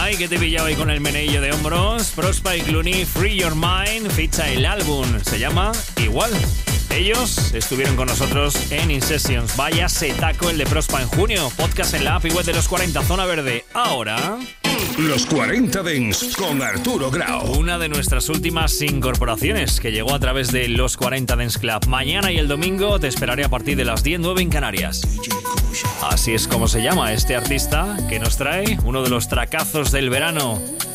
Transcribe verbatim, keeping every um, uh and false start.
Ay, que te pillaba ahí con el meneillo de hombros. Prospa y Clooney, Free Your Mind, ficha el álbum. Se llama Igual. Ellos estuvieron con nosotros en In Sessions. Vaya setaco el de Prospa en junio. Podcast en la app y web de los cuarenta, Zona Verde. Ahora... Los cuarenta Dance con Arturo Grau. Una de nuestras últimas incorporaciones que llegó a través de Los cuarenta Dance Club. Mañana y el domingo te esperaré a partir de las diez, nueve en Canarias. Así es como se llama este artista que nos trae uno de los tracazos del verano.